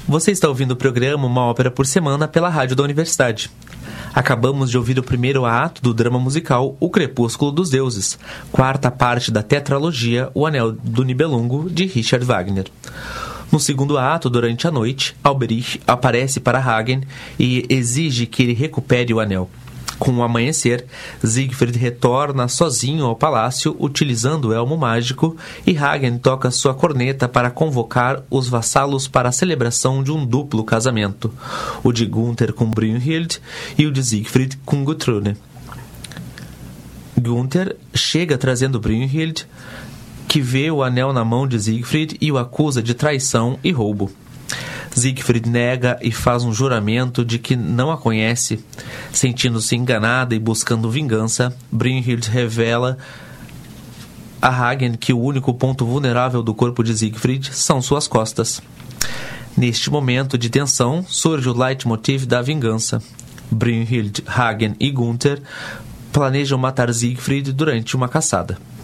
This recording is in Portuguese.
Você está ouvindo o programa Uma Ópera por Semana pela Rádio da Universidade. Acabamos de ouvir o primeiro ato do drama musical O Crepúsculo dos Deuses, quarta parte da tetralogia O Anel do Nibelungo, de Richard Wagner. No segundo ato, durante a noite, Alberich aparece para Hagen e exige que ele recupere o anel. Com o amanhecer, Siegfried retorna sozinho ao palácio utilizando o elmo mágico e Hagen toca sua corneta para convocar os vassalos para a celebração de um duplo casamento, o de Gunther com Brünnhilde e o de Siegfried com Gutrune. Gunther chega trazendo Brünnhilde, que vê o anel na mão de Siegfried e o acusa de traição e roubo. Siegfried nega e faz um juramento de que não a conhece. Sentindo-se enganada e buscando vingança, Brünnhilde revela a Hagen que o único ponto vulnerável do corpo de Siegfried são suas costas. Neste momento de tensão, surge o leitmotiv da vingança. Brünnhilde, Hagen e Gunther planejam matar Siegfried durante uma caçada.